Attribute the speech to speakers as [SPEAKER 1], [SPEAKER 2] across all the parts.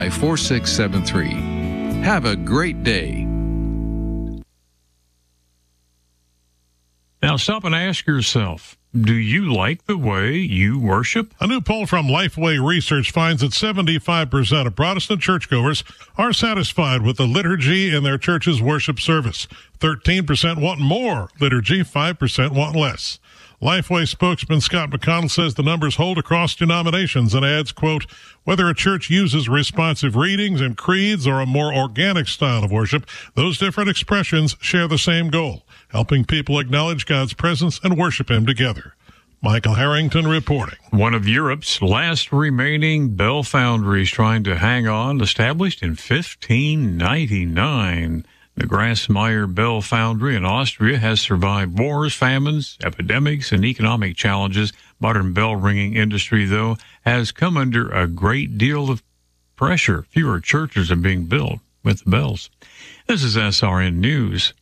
[SPEAKER 1] 4673. Have a great day.
[SPEAKER 2] Now stop and ask yourself, do you like the way you worship?
[SPEAKER 3] A new poll from Lifeway Research finds that 75% of Protestant churchgoers are satisfied with the liturgy in their church's worship service. 13% want more liturgy, 5% want less. Lifeway spokesman Scott McConnell says the numbers hold across denominations and adds, quote, whether a church uses responsive readings and creeds or a more organic style of worship, those different expressions share the same goal, helping people acknowledge God's presence and worship Him together. Michael Harrington reporting.
[SPEAKER 2] One of Europe's last remaining bell foundries trying to hang on, established in 1599. The Grasmeyer Bell Foundry in Austria has survived wars, famines, epidemics, and economic challenges. Modern bell-ringing industry, though, has come under a great deal of pressure. Fewer churches are being built with the bells. This is SRN News.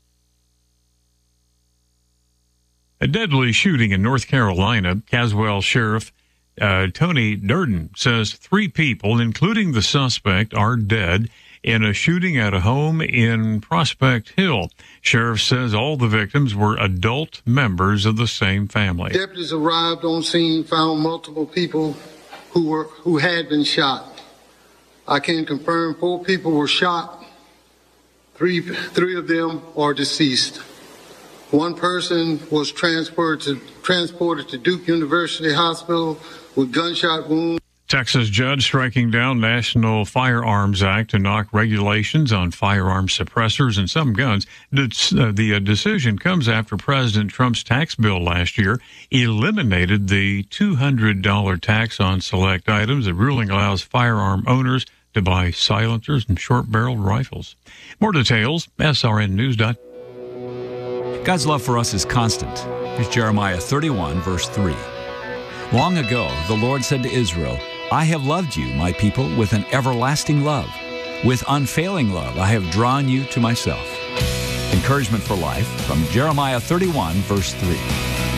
[SPEAKER 2] A deadly shooting in North Carolina. Caswell Sheriff Tony Durden says 3 people, including the suspect, are dead in a shooting at a home in Prospect Hill. Sheriff says all the victims were adult members of the same family.
[SPEAKER 4] Deputies arrived on scene, found multiple people who had been shot. I can confirm 4 people were shot. Three of them are deceased. 1 person was transported to Duke University Hospital with gunshot wounds.
[SPEAKER 2] Texas judge striking down National Firearms Act to knock regulations on firearm suppressors and some guns. The decision comes after President Trump's tax bill last year eliminated the $200 tax on select items. The ruling allows firearm owners to buy silencers and short-barreled rifles. More details, srnnews.com.
[SPEAKER 5] God's love for us is constant. Here's Jeremiah 31, verse 3. Long ago, the Lord said to Israel, I have loved you, my people, with an everlasting love. With unfailing love, I have drawn you to myself. Encouragement for life from Jeremiah 31, verse 3.